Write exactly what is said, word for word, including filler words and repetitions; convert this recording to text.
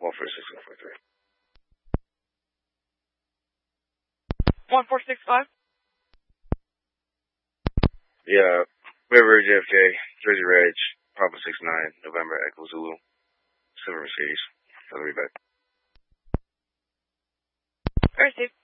one four six one four three. one four six five? Yeah, River, J F K, Jersey Reg, Papa six nine, November, Echo Zulu, Silver Mercedes. I'll be back. All right, Steve.